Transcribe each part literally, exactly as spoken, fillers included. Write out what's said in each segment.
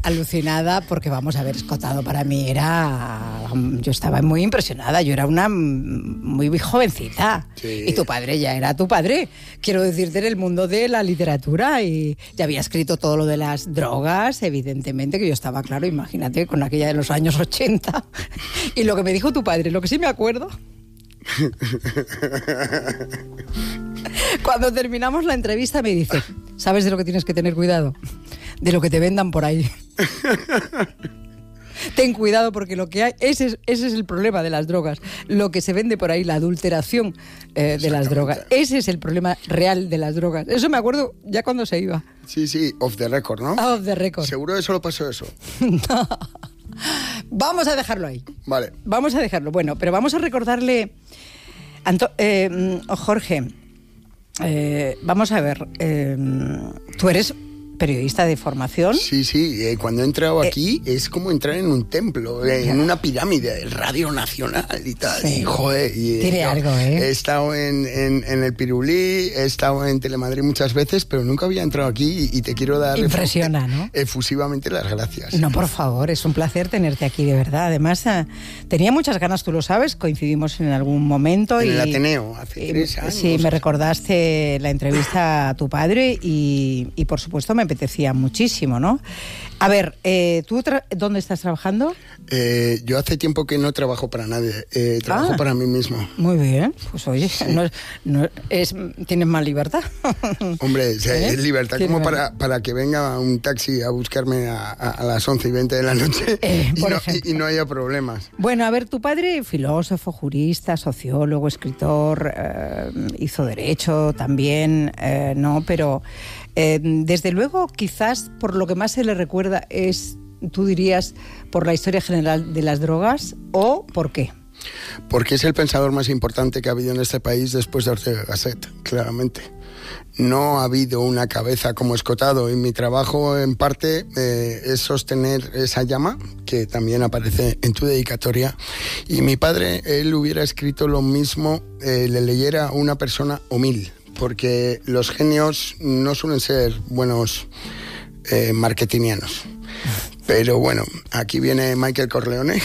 alucinada porque, vamos a ver, Escotado para mí era... Yo estaba muy impresionada, yo era una muy jovencita. Sí. Y tu padre ya era tu padre. Quiero decirte, en el mundo de la literatura, y ya había escrito todo lo de las drogas, evidentemente, que yo estaba claro, imagínate, con aquella de los años ochenta. Y lo que me dijo tu padre, lo que sí me acuerdo... Cuando terminamos la entrevista me dice: ¿sabes de lo que tienes que tener cuidado? De lo que te vendan por ahí. Ten cuidado porque lo que hay, ese es, ese es el problema de las drogas. Lo que se vende por ahí, la adulteración eh, de las drogas. Ese es el problema real de las drogas. Eso me acuerdo ya cuando se iba. Sí, sí, off the record, ¿no? Off the record. ¿Seguro que solo pasó eso? No. Vamos a dejarlo ahí. Vale. Vamos a dejarlo. Bueno, pero vamos a recordarle... Anto eh, Jorge, eh, vamos a ver, eh, tú eres periodista de formación. Sí, sí, eh, cuando he entrado aquí eh, es como entrar en un templo, eh, en una pirámide, el Radio Nacional y tal. Sí. Y, joder, y, Tiene yo, algo, ¿eh? He estado en, en, en el Pirulí, he estado en Telemadrid muchas veces, pero nunca había entrado aquí y, y te quiero dar... Impresiona, efu ¿no? Efusivamente las gracias. No, por favor, es un placer tenerte aquí, de verdad. Además, eh, tenía muchas ganas, tú lo sabes, coincidimos en algún momento. En y, el Ateneo, hace y, tres años. Sí, me recordaste la entrevista a tu padre y, y por supuesto, me apetecía muchísimo. ¿No? A ver, eh, ¿tú tra- dónde estás trabajando? Eh, yo hace tiempo que no trabajo para nadie, eh, trabajo Ah. para mí mismo. Muy bien, pues oye, Sí. no, no, es, tienes más libertad. Hombre, o sea, ¿Eh? es libertad Tienes como más- para, para que venga un taxi a buscarme a, a, a las once y veinte de la noche Eh, y, por no, ejemplo. y, y no haya problemas. Bueno, a ver, tu padre, filósofo, jurista, sociólogo, escritor, eh, hizo derecho también, eh, ¿no? Pero eh, desde luego, quizás por lo que más se le recuerda es, tú dirías, por la historia general de las drogas, ¿o por qué? Porque es el pensador más importante que ha habido en este país después de Ortega y Gasset, claramente. No ha habido una cabeza como Escotado y mi trabajo en parte eh, es sostener esa llama que también aparece en tu dedicatoria. Y mi padre, él hubiera escrito lo mismo, eh, le leyera a una persona humilde, porque los genios no suelen ser buenos eh, marketingianos. Pero bueno, aquí viene Michael Corleone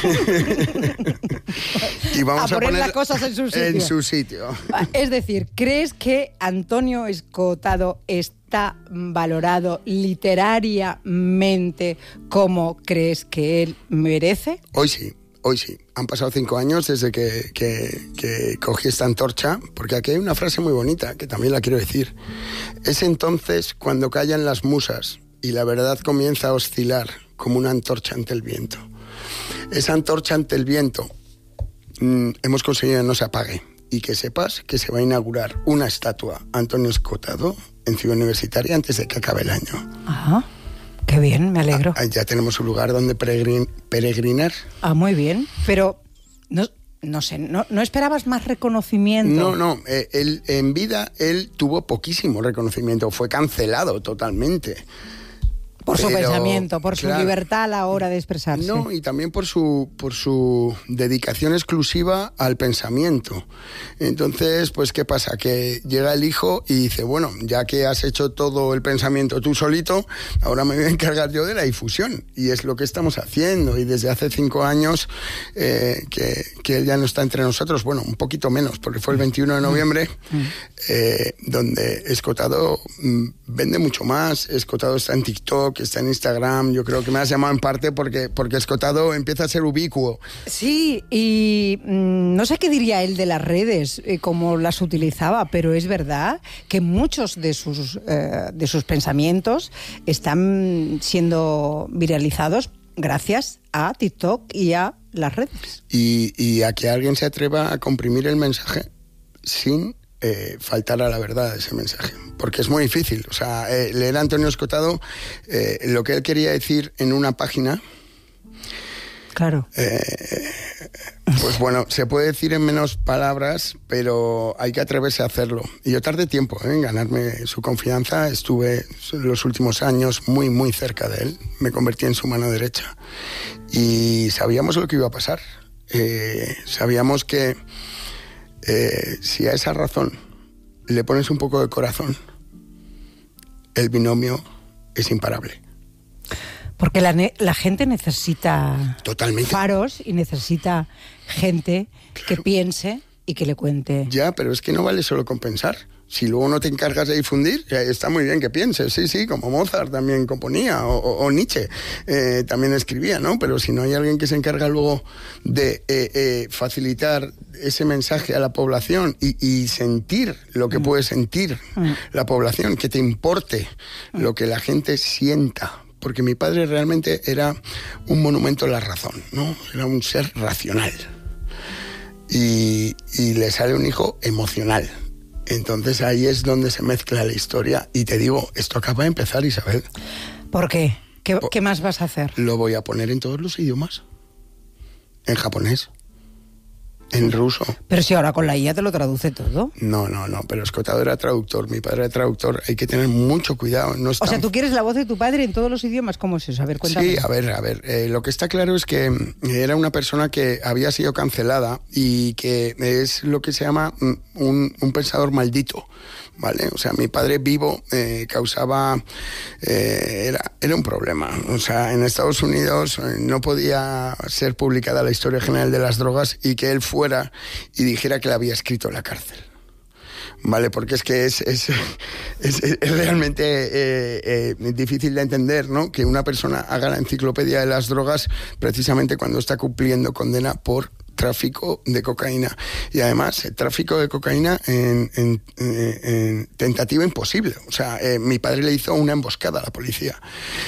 y vamos a a, poner poner las cosas en su sitio. En su sitio. Es decir, ¿crees que Antonio Escotado está valorado literariamente como crees que él merece? Hoy sí. Hoy sí, han pasado cinco años desde que, que, que cogí esta antorcha, porque aquí hay una frase muy bonita, que también la quiero decir. Es entonces cuando callan las musas y la verdad comienza a oscilar como una antorcha ante el viento. Esa antorcha ante el viento mmm, hemos conseguido que no se apague y que sepas que se va a inaugurar una estatua a Antonio Escotado en Ciudad Universitaria antes de que acabe el año. Ajá. Qué bien, me alegro. Ah, ya tenemos un lugar donde peregrin, peregrinar. Ah, muy bien. Pero, no, no sé, ¿no, ¿no esperabas más reconocimiento? No, no. Eh, él, en vida, él tuvo poquísimo reconocimiento. Fue cancelado totalmente. Por su Pero, pensamiento, por claro, su libertad a la hora de expresarse. No, y también por su, por su dedicación exclusiva al pensamiento. Entonces, pues, ¿qué pasa? Que llega el hijo y dice, bueno, ya que has hecho todo el pensamiento tú solito, ahora me voy a encargar yo de la difusión. Y es lo que estamos haciendo. Y desde hace cinco años eh, que, que él ya no está entre nosotros, bueno, un poquito menos, porque fue el veintiuno de noviembre, eh, donde Escotado mm, vende mucho más. Escotado está en TikTok, que está en Instagram. Yo creo que me has llamado en parte porque, porque Escotado empieza a ser ubicuo. Sí, y mmm, no sé qué diría él de las redes, eh, cómo las utilizaba, pero es verdad que muchos de sus, eh, de sus pensamientos están siendo viralizados gracias a TikTok y a las redes. Y, y a que alguien se atreva a comprimir el mensaje sin Eh, faltar a la verdad de ese mensaje, porque es muy difícil. O sea, eh, leer a Antonio Escotado, eh, lo que él quería decir en una página, claro, eh, pues bueno, se puede decir en menos palabras, pero hay que atreverse a hacerlo. Y yo tardé tiempo ¿eh? en ganarme su confianza. Estuve los últimos años muy, muy cerca de él. Me convertí en su mano derecha y sabíamos lo que iba a pasar. Eh, sabíamos que Eh, si a esa razón le pones un poco de corazón, el binomio es imparable. Porque la, ne- la gente necesita Totalmente. faros y necesita gente Claro. que piense y que le cuente. Ya, pero es que no vale solo con pensar. Si luego no te encargas de difundir, eh, está muy bien que pienses, sí, sí, como Mozart también componía, o, o, o Nietzsche eh, también escribía, ¿no? Pero si no hay alguien que se encarga luego de eh, eh, facilitar ese mensaje a la población y, y sentir lo que mm. puede sentir mm. la población, que te importe mm. lo que la gente sienta. Porque mi padre realmente era un monumento a la razón, ¿no? Era un ser racional. Y, y le sale un hijo emocional. Entonces ahí es donde se mezcla la historia. Y te digo, esto acaba de empezar, Isabel. ¿Por qué? ¿Qué, ¿qué más vas a hacer? Lo voy a poner en todos los idiomas. En japonés. En ruso. Pero si ahora con la I A te lo traduce todo. No, no, no, pero Escotado era traductor, mi padre era traductor, hay que tener mucho cuidado. No es o tan... sea, ¿tú quieres la voz de tu padre en todos los idiomas? ¿Cómo es eso? A ver, cuéntame. Sí, a ver, a ver, eh, lo que está claro es que era una persona que había sido cancelada y que es lo que se llama un, un pensador maldito, ¿vale? O sea, mi padre vivo eh, causaba... Eh, era, era un problema. O sea, en Estados Unidos eh, no podía ser publicada la historia general de las drogas y que él fuera y dijera que la había escrito en la cárcel. Vale, porque es que es, es, es, es realmente eh, eh, difícil de entender, ¿no? Que una persona haga la enciclopedia de las drogas precisamente cuando está cumpliendo condena por tráfico de cocaína. Y además, el tráfico de cocaína en, en, en, en tentativa imposible. O sea, eh, mi padre le hizo una emboscada a la policía.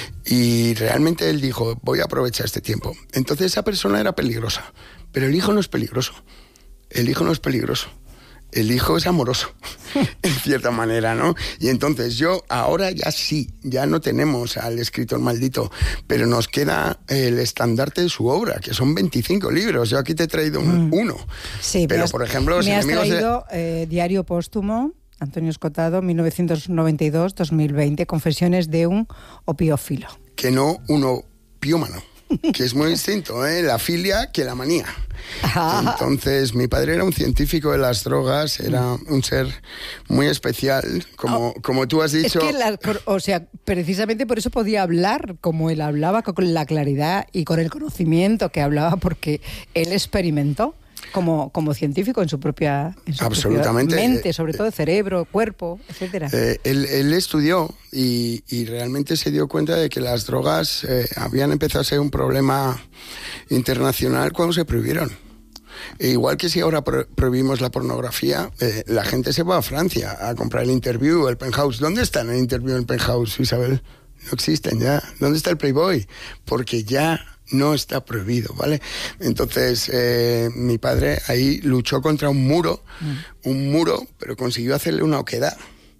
Y realmente él dijo, voy a aprovechar este tiempo. Entonces esa persona era peligrosa. Pero el hijo no es peligroso. El hijo no es peligroso. El hijo es amoroso, en cierta manera, ¿no? Y entonces yo, ahora ya sí, ya no tenemos al escritor maldito, pero nos queda el estandarte de su obra, que son veinticinco libros. Yo aquí te he traído un, mm. uno. Sí, pero has, por ejemplo, los me has enemigos traído de... eh, Diario Póstumo, Antonio Escotado, mil novecientos noventa y dos a dos mil veinte, Confesiones de un opiófilo. Que no un opiómano, que es muy distinto, ¿eh? La filia que la manía. Entonces, mi padre era un científico de las drogas, era un ser muy especial, como, oh, como tú has dicho. Es que, la, por, o sea, precisamente por eso podía hablar como él hablaba, con la claridad y con el conocimiento que hablaba, porque él experimentó como, como científico en su propia, en su Absolutamente. propia mente, sobre todo cerebro, cuerpo, etcétera. Eh, él, él estudió y, y realmente se dio cuenta de que las drogas eh, habían empezado a ser un problema internacional cuando se prohibieron. E igual que si ahora pro prohibimos la pornografía, eh, la gente se va a Francia a comprar el Interview, el Penthouse. ¿Dónde están el Interview y el Penthouse, Isabel? No existen ya. ¿Dónde está el Playboy? Porque ya no está prohibido, ¿vale? Entonces, eh, mi padre ahí luchó contra un muro, mm. un muro, pero consiguió hacerle una oquedad.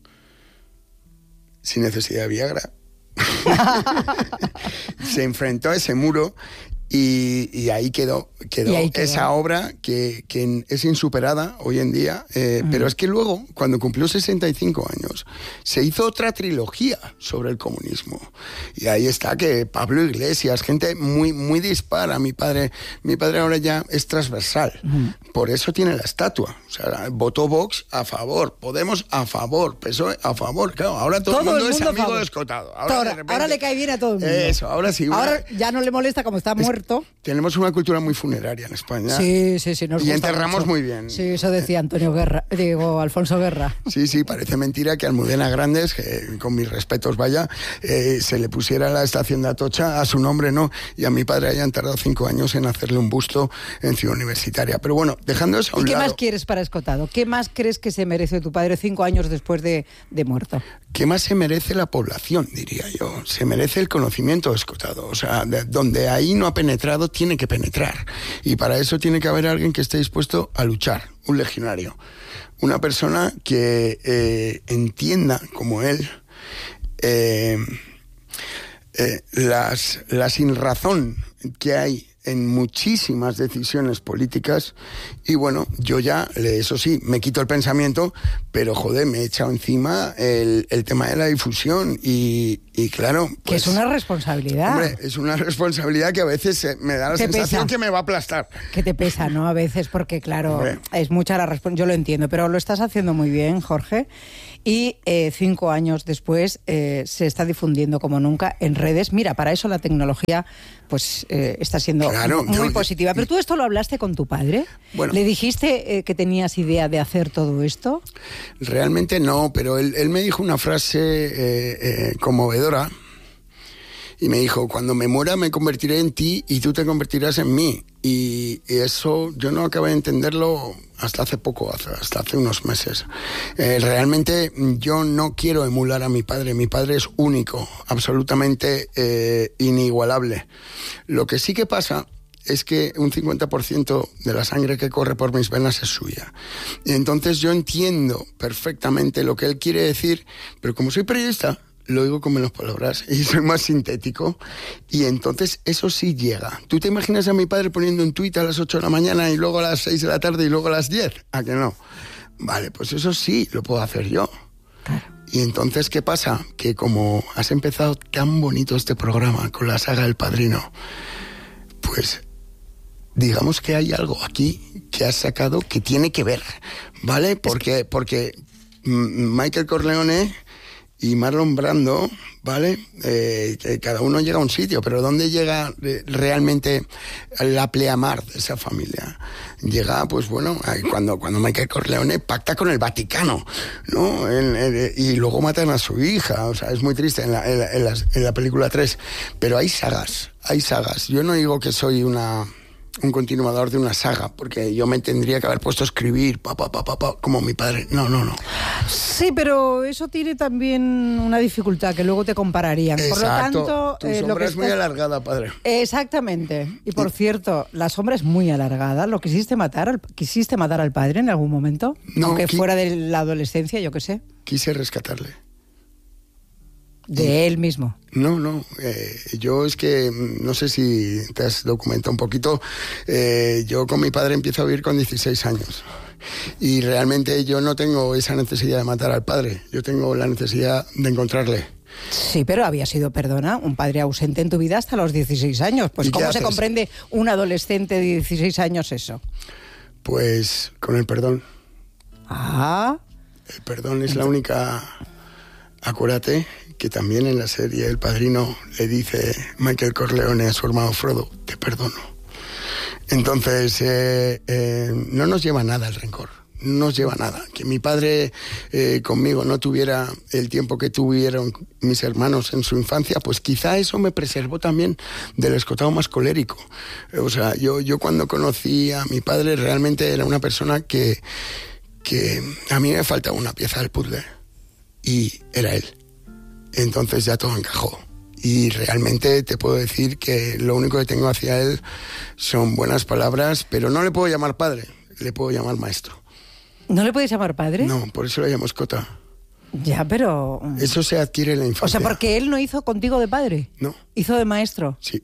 Sin necesidad de Viagra. Se enfrentó a ese muro y, y ahí quedó, quedó, y ahí quedó esa obra que, que es insuperada hoy en día, eh, mm. pero es que luego, cuando cumplió sesenta y cinco años, se hizo otra trilogía sobre el comunismo. Y ahí está que Pablo Iglesias, gente muy, muy dispara. Mi padre, mi padre ahora ya es transversal. Mm. Por eso tiene la estatua. O sea, votó Vox a favor, Podemos a favor, P S O E a favor. Claro, ahora todo, todo el, mundo el mundo es amigo de Escotado. Ahora, ahora, de repente, ahora le cae bien a todo el mundo. Eso, ahora sí. Una, ahora ya no le molesta como está muerto. Tenemos una cultura muy funeraria en España. Sí, sí, sí. Nos y gusta enterramos mucho. muy bien. Sí, eso decía Antonio Guerra, digo, Alfonso Guerra. Sí, sí, parece mentira que a Almudena Grandes, que con mis respetos vaya, eh, se le pusiera la estación de Atocha a su nombre, no, y a mi padre hayan tardado cinco años en hacerle un busto en Ciudad Universitaria. Pero bueno, dejando eso a un ¿Y qué lado, más quieres para Escotado? ¿Qué más crees que se merece tu padre cinco años después de, de muerto? ¿Qué más se merece la población, diría yo? Se merece el conocimiento de Escotado. O sea, de, donde ahí no ha penetrado, tiene que penetrar. Y para eso tiene que haber alguien que esté dispuesto a luchar, un legionario. Una persona que eh, entienda, como él, eh, eh, las, la sinrazón que hay en muchísimas decisiones políticas. Y bueno, yo ya, eso sí, me quito el pensamiento, pero joder, me he echado encima el, el tema de la difusión y, y claro... Pues, que es una responsabilidad. Hombre, es una responsabilidad que a veces me da la te sensación pesa. que me va a aplastar. Que te pesa, ¿no? A veces, porque claro, hombre, es mucha la responsabilidad, yo lo entiendo, pero lo estás haciendo muy bien, Jorge. y eh, cinco años después eh, se está difundiendo como nunca en redes. Mira, para eso la tecnología pues eh, está siendo claro, muy yo, positiva. ¿Pero tú esto lo hablaste con tu padre? Bueno, ¿Le dijiste eh, que tenías idea de hacer todo esto? Realmente no, pero él, él me dijo una frase eh, eh, conmovedora. Y me dijo, cuando me muera me convertiré en ti y tú te convertirás en mí. Y, y eso yo no acabé de entenderlo hasta hace poco, hasta hace unos meses. Eh, realmente yo no quiero emular a mi padre. Mi padre es único, absolutamente eh, inigualable. Lo que sí que pasa es que un cincuenta por ciento de la sangre que corre por mis venas es suya. Y entonces yo entiendo perfectamente lo que él quiere decir, pero como soy periodista, lo digo con menos palabras y soy más sintético, y entonces eso sí llega. ¿Tú te imaginas a mi padre poniendo un tuit a las ocho de la mañana y luego a las seis de la tarde y luego a las diez? ¿A que no? Vale, pues eso sí lo puedo hacer yo. Claro. Y entonces, ¿qué pasa? Que como has empezado tan bonito este programa con la saga El Padrino, pues digamos que hay algo aquí que has sacado que tiene que ver, ¿vale? Porque, porque Michael Corleone y Marlon Brando, ¿vale? Eh, que cada uno llega a un sitio, pero ¿dónde llega realmente la pleamar de esa familia? Llega, pues bueno, cuando, cuando Michael Corleone pacta con el Vaticano, ¿no? En, en, y luego matan a su hija, o sea, es muy triste en la, en la, en la, en la película tres, pero hay sagas, hay sagas. Yo no digo que soy una... un continuador de una saga, porque yo me tendría que haber puesto a escribir pa, pa, pa, pa, pa, como mi padre. No, no, no. Sí, pero eso tiene también una dificultad, que luego te compararían. Exacto. Por lo tanto, tu eh, sombra lo que es muy estás... alargada, padre. Exactamente. Y por cierto, la sombra es muy alargada. ¿Lo quisiste matar? Al... ¿Quisiste matar al padre en algún momento? No, Aunque qui... fuera de la adolescencia, yo qué sé. Quise rescatarle. De y... él mismo. No, no. Eh, yo es que, no sé si te has documentado un poquito, eh, yo con mi padre empiezo a vivir con dieciséis años. Y realmente yo no tengo esa necesidad de matar al padre. Yo tengo la necesidad de encontrarle. Sí, pero había sido, perdona, un padre ausente en tu vida hasta los dieciséis años. Pues ¿cómo se comprende un adolescente de dieciséis años eso? Pues con el perdón. Ah. El perdón es la única... Acuérdate que también en la serie El Padrino le dice Michael Corleone a su hermano Frodo, te perdono. Entonces, eh, eh, no nos lleva nada el rencor, no nos lleva nada. Que mi padre eh, conmigo no tuviera el tiempo que tuvieron mis hermanos en su infancia, pues quizá eso me preservó también del escotado más colérico. O sea, yo, yo cuando conocí a mi padre realmente era una persona que, que a mí me faltaba una pieza del puzzle. Y era él. Entonces ya todo encajó. Y realmente te puedo decir que lo único que tengo hacia él son buenas palabras, pero no le puedo llamar padre, le puedo llamar maestro. ¿No le puedes llamar padre? No, por eso le llamo escota. Ya, pero... Eso se adquiere en la infancia. O sea, porque él no hizo contigo de padre. No. ¿Hizo de maestro? Sí.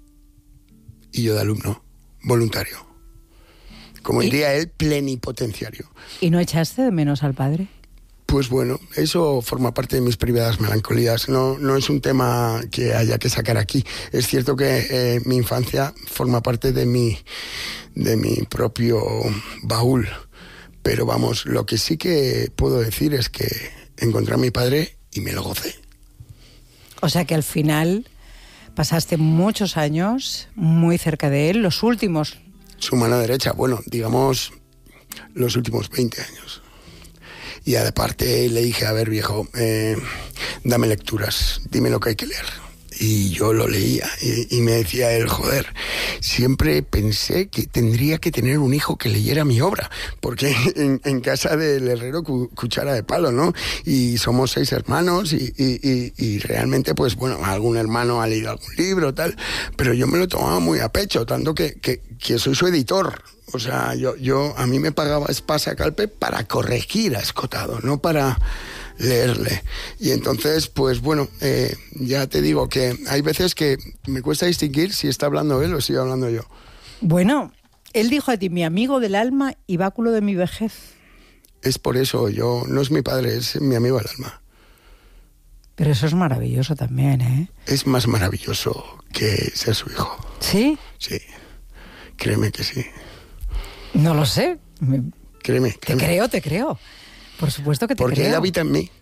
Y yo de alumno, voluntario. Como diría él, plenipotenciario. ¿Y no echaste de menos al padre? Pues bueno, eso forma parte de mis privadas melancolías. No, no es un tema que haya que sacar aquí. Es cierto que eh, mi infancia forma parte de mi, de mi propio baúl. Pero vamos, lo que sí que puedo decir es que encontré a mi padre y me lo gocé. O sea que al final pasaste muchos años muy cerca de él, los últimos. Su mano derecha, bueno, digamos los últimos veinte años. Y aparte le dije, a ver viejo, eh, dame lecturas, dime lo que hay que leer. Y yo lo leía y, y me decía él, joder, siempre pensé que tendría que tener un hijo que leyera mi obra, porque en, en casa del herrero cu, cuchara de palo, ¿no? Y somos seis hermanos y, y, y, y realmente, pues bueno, algún hermano ha leído algún libro, tal, pero yo me lo tomaba muy a pecho, tanto que, que, que soy su editor. O sea, yo, yo a mí me pagaba Espasa Calpe para corregir a Escotado, no para leerle. Y entonces, pues bueno, eh, ya te digo que hay veces que me cuesta distinguir si está hablando él o si estoy hablando yo. Bueno, él dijo a ti, mi amigo del alma y báculo de mi vejez. Es por eso, yo no es mi padre, es mi amigo del alma. Pero eso es maravilloso también, ¿eh? Es más maravilloso que ser su hijo. ¿Sí? Sí, créeme que sí. No lo sé. Créeme, créeme. Te creo, te creo. Por supuesto que te Porque creo. él habita en mí.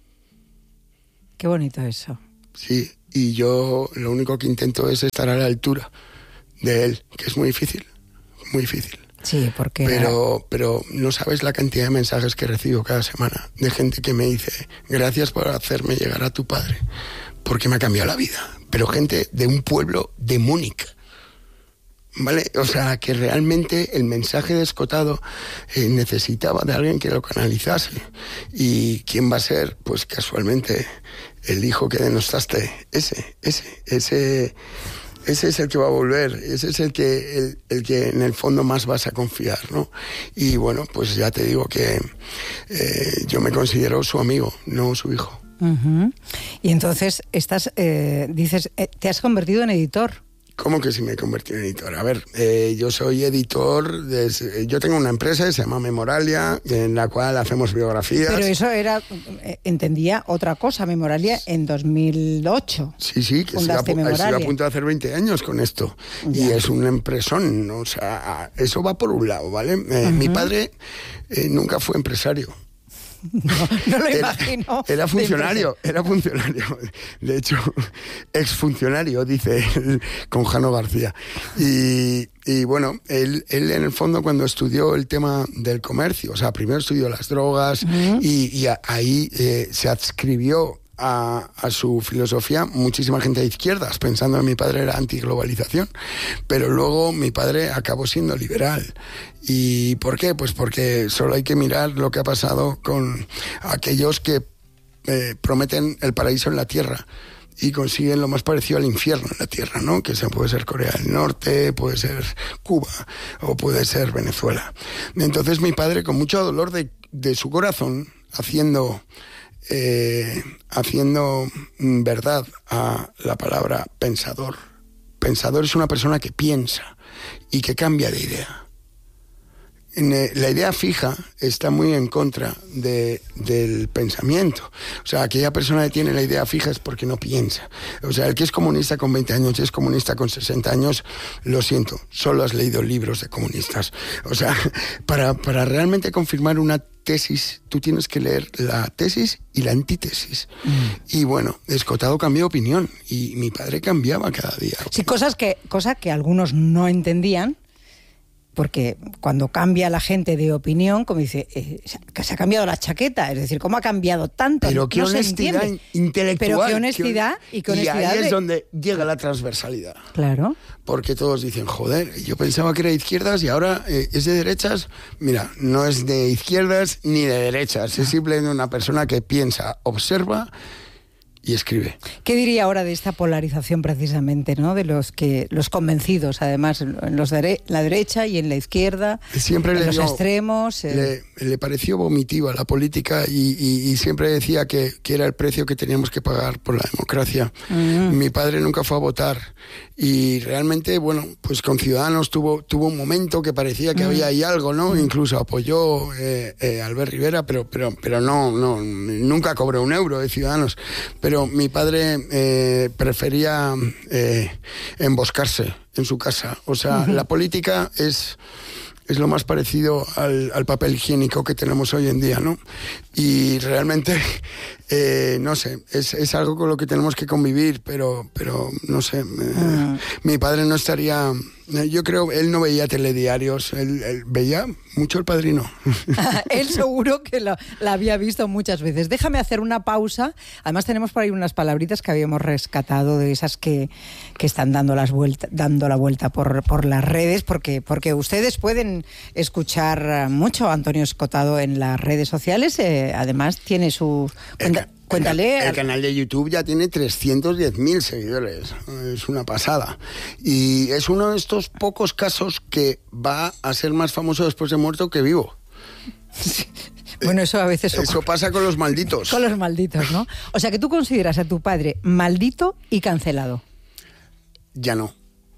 Qué bonito eso. Sí, y yo lo único que intento es estar a la altura de él, que es muy difícil, muy difícil. Sí, porque... Pero, pero no sabes la cantidad de mensajes que recibo cada semana de gente que me dice, gracias por hacerme llegar a tu padre, porque me ha cambiado la vida. Pero gente de un pueblo de Múnich, ¿vale? O sea, que realmente el mensaje de Escotado eh, necesitaba de alguien que lo canalizase. ¿Y quién va a ser? Pues casualmente el hijo que denostaste, ese, ese, ese... Ese es el que va a volver, ese es el que, el, el que en el fondo más vas a confiar, ¿no? Y bueno, pues ya te digo que eh, yo me considero su amigo, no su hijo. Uh-huh. Y entonces, estás, eh, dices, eh, te has convertido en editor. ¿Cómo que si me he convertido en editor? A ver, eh, yo soy editor, de, yo tengo una empresa que se llama Memoralia, en la cual hacemos biografías. Pero eso era, entendía otra cosa, Memoralia en dos mil ocho. Sí, sí, que estoy a, estoy a punto de hacer veinte años con esto. Ya. Y es un empresón, o sea, eso va por un lado, ¿vale? Eh, uh-huh. Mi padre eh, nunca fue empresario. No, no lo era, imagino. Era funcionario, era funcionario. De hecho, exfuncionario, dice él, con Jano García. Y, y bueno, él, él en el fondo cuando estudió el tema del comercio, o sea, primero estudió las drogas uh-huh. y, y a, ahí eh, se adscribió A, a su filosofía muchísima gente de izquierdas, pensando que mi padre era antiglobalización, pero luego mi padre acabó siendo liberal. ¿Y por qué? Pues porque solo hay que mirar lo que ha pasado con aquellos que eh, prometen el paraíso en la tierra y consiguen lo más parecido al infierno en la tierra, ¿no? Que se puede ser Corea del Norte, puede ser Cuba o puede ser Venezuela. Entonces mi padre, con mucho dolor de, de su corazón, haciendo Eh, haciendo verdad a la palabra pensador. Pensador es una persona que piensa y que cambia de idea. La idea fija está muy en contra de, del pensamiento. O sea, aquella persona que tiene la idea fija es porque no piensa. O sea, el que es comunista con veinte años y es comunista con sesenta años, lo siento, solo has leído libros de comunistas. O sea, para, para realmente confirmar una tesis, tú tienes que leer la tesis y la antítesis. Mm. Y bueno, Escotado cambió de opinión y mi padre cambiaba cada día. Sí, cosas que, cosas que algunos no entendían, porque cuando cambia la gente de opinión, como dice, eh, se ha cambiado la chaqueta, es decir, ¿cómo ha cambiado tanto? Pero qué no honestidad se intelectual. Pero qué honestidad qué, y qué honestidad. Y ahí de... es donde llega la transversalidad. Claro. Porque todos dicen, joder, yo pensaba que era de izquierdas y ahora eh, es de derechas. Mira, no es de izquierdas ni de derechas, es simplemente una persona que piensa, observa y escribe. ¿Qué diría ahora de esta polarización precisamente, ¿no? De los que los convencidos, además, en los de la derecha y en la izquierda, siempre en le los dio, extremos? Eh... Le, le pareció vomitiva la política y, y, y siempre decía que, que era el precio que teníamos que pagar por la democracia. Mm. Mi padre nunca fue a votar y realmente, bueno, pues con Ciudadanos tuvo, tuvo un momento que parecía que mm. había ahí algo, ¿no? Mm. Incluso apoyó eh, eh, a Albert Rivera, pero, pero, pero no, no, nunca cobró un euro de Ciudadanos. Pero Pero mi padre eh, prefería eh, emboscarse en su casa. O sea, uh-huh. la política es, es lo más parecido al, al papel higiénico que tenemos hoy en día, ¿no? Y realmente, eh, no sé, es, es algo con lo que tenemos que convivir, pero, pero no sé, eh, uh-huh. mi padre no estaría... Yo creo, él no veía telediarios, él, él veía mucho El Padrino. Él seguro que lo, la había visto muchas veces. Déjame hacer una pausa. Además tenemos por ahí unas palabritas que habíamos rescatado de esas que, que están dando, las vuelta, dando la vuelta por, por las redes, porque, porque ustedes pueden escuchar mucho a Antonio Escotado en las redes sociales. Eh, además tiene su... Cuenta, Cuéntale. El, el canal de YouTube ya tiene trescientos diez mil seguidores. Es una pasada. Y es uno de estos pocos casos que va a ser más famoso después de muerto que vivo. Sí. Bueno, eso a veces ocurre. Eso pasa con los malditos. Con los malditos, ¿no? O sea, que tú consideras a tu padre maldito y cancelado. Ya no.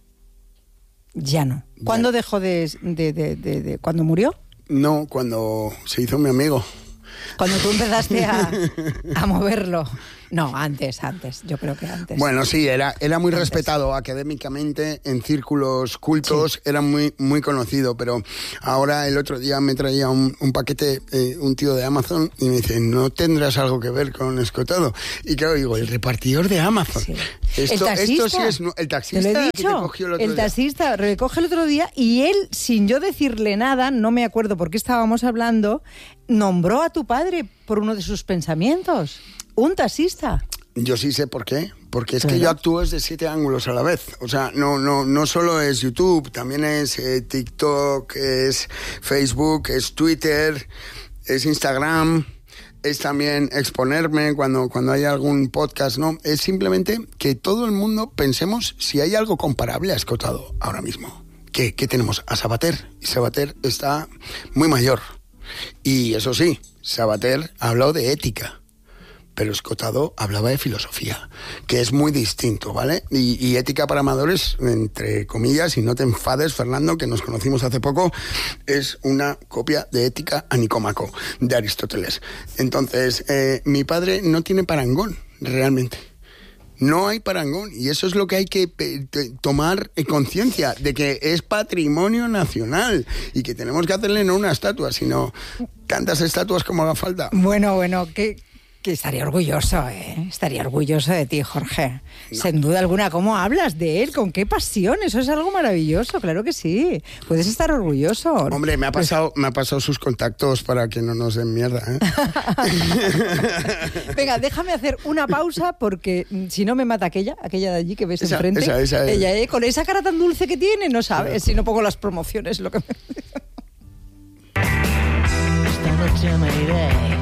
Ya no. ¿Cuándo ya. dejó de, de, de, de, de... ¿Cuándo murió? No, cuando se hizo mi amigo. Cuando tú empezaste a, a moverlo. No, antes, antes. Yo creo que antes. Bueno, sí, era, era muy antes. respetado académicamente en círculos cultos, sí. Era muy, muy conocido, pero ahora el otro día me traía un, un paquete, eh, un tío de Amazon, y me dice, ¿no tendrás algo que ver con Escotado? Y claro, digo, el repartidor de Amazon. Sí. Esto, el taxista, esto sí es... El taxista te lo he dicho, que te cogió el otro el día. taxista recoge el otro día y él, sin yo decirle nada, no me acuerdo por qué estábamos hablando, nombró a tu padre por uno de sus pensamientos. Un taxista. Yo sí sé por qué. Porque es ¿verdad? Que yo actúo desde siete ángulos a la vez. O sea, no, no, no solo es YouTube, también es eh, TikTok, es Facebook, es Twitter, es Instagram, es también exponerme cuando, cuando hay algún podcast, ¿no? Es simplemente que todo el mundo pensemos si hay algo comparable a Escotado ahora mismo. ¿Qué, qué tenemos? A Sabater. Y Sabater está muy mayor. Y eso sí, Sabater ha hablado de ética. Pero Escotado hablaba de filosofía, que es muy distinto, ¿vale? Y, y ética para amadores, entre comillas, y no te enfades, Fernando, que nos conocimos hace poco, es una copia de Ética a Nicómaco, de Aristóteles. Entonces, eh, mi padre no tiene parangón, realmente. No hay parangón, y eso es lo que hay que eh, tomar eh, conciencia, de que es patrimonio nacional, y que tenemos que hacerle no una estatua, sino tantas estatuas como haga falta. Bueno, bueno, que... Que estaría orgulloso, ¿eh? Estaría orgulloso de ti, Jorge. No. Sin duda alguna. ¿Cómo hablas de él? ¿Con qué pasión? Eso es algo maravilloso, claro que sí. Puedes estar orgulloso. Hombre, me ha pasado, me ha pasado sus contactos para que no nos den mierda, ¿eh? Venga, déjame hacer una pausa porque si no me mata aquella, aquella de allí que ves esa, enfrente. Esa, esa, ella, ¿eh? Con esa cara tan dulce que tiene, no sabes, si no pongo las promociones, lo que me... Esta noche me iré.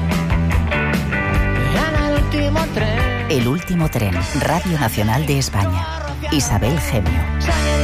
El último tren, Radio Nacional de España. Isabel Gemio.